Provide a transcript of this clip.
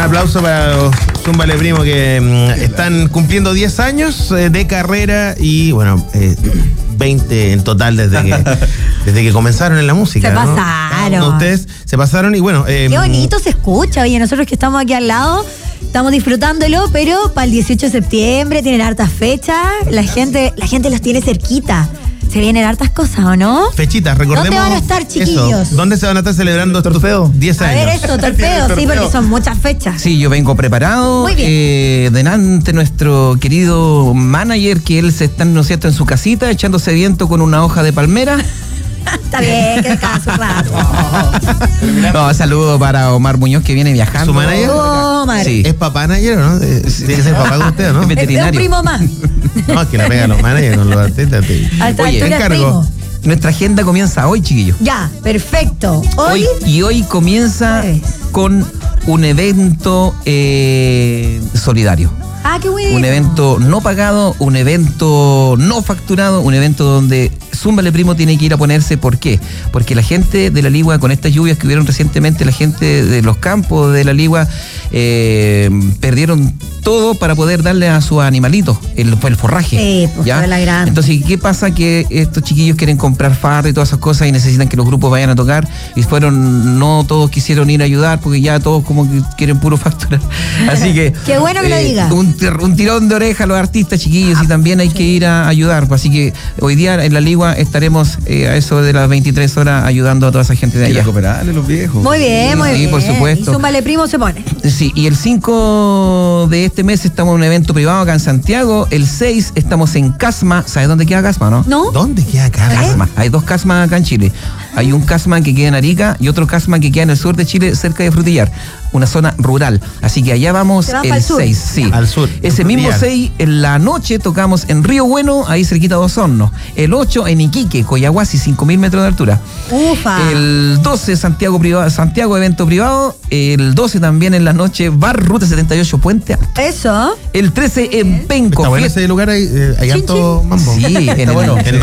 aplauso para los Zúmbale Primo que están cumpliendo 10 años de carrera y bueno, 20 en total desde que comenzaron en la música. Se pasaron. ¿No? Ustedes se pasaron y bueno. Qué bonito se escucha, oye, nosotros que estamos aquí al lado estamos disfrutándolo, pero para el 18 de septiembre tienen hartas fechas, la gente los tiene cerquita. Se vienen hartas cosas, ¿o no? Fechitas, recordemos. ¿Dónde van a estar, chiquillos? Eso. ¿Dónde se van a estar celebrando Torfeo? 10 años? A ver eso, Torfeo, sí, porque son muchas fechas. Sí, yo vengo preparado. Muy bien. Delante nuestro querido manager, que él se está, ¿no es cierto?, en su casita, echándose viento con una hoja de palmera. Está bien, que descanse un rato. No, saludo para Omar Muñoz, que viene viajando. ¿Su manager? Omar. Sí. ¿Es papá manager o no? Tiene que ser papá de usted, ¿no? Es Es un veterinario. primo más. No, es que la pegan los managers con los artistas. A esta Oye, altura es encargo. primo. Nuestra agenda comienza hoy, chiquillos. Ya, perfecto. Hoy comienza Jueves. con un evento solidario. Ah, qué bueno. Un evento no pagado, un evento no facturado, un evento donde Zúmbale Primo tiene que ir a ponerse. ¿Por qué? Porque la gente de la Ligua, con estas lluvias que hubieron recientemente, la gente de los campos de la Ligua perdieron todo para poder darle a sus animalitos el forraje. Sí, pues fue la gran. Entonces, ¿qué pasa? Que estos chiquillos quieren comprar farra y todas esas cosas y necesitan que los grupos vayan a tocar, y no todos quisieron ir a ayudar porque ya todos como que quieren puro facturar. Así que Qué bueno que lo diga. un tirón de oreja a los artistas, chiquillos, y también hay que ir a ayudar. Así que hoy día en la Ligua estaremos a eso de las 23 horas ayudando a toda esa gente de Hay que allá. recuperarle los viejos. Muy bien, muy Sí, bien. por supuesto. Y Zúmbale Primo se pone. Sí, y el 5 de este mes estamos en un evento privado acá en Santiago. El 6 estamos en Casma. ¿Sabes dónde queda Casma, no? ¿No? ¿Dónde queda acá? Casma. Hay dos Casma acá en Chile. Hay un Casma que queda en Arica y otro Casma que queda en el sur de Chile, cerca de Frutillar, una zona rural. Así que allá vamos Se van el pa'l sur. 6. Sí. Al sur. Ese mismo Frutillar. 6, en la noche tocamos en Río Bueno, ahí cerquita de Osorno. El 8 en Iquique, Coyahuasi, 5.000 metros de altura. Ufa. El 12 Santiago evento privado. El 12 también en la noche Bar Ruta 78 Puente Alto. Eso. El 13 en Penco. Está bueno fiesta- ese lugar, hay Chin, harto mambo. Sí, en Está bueno. el-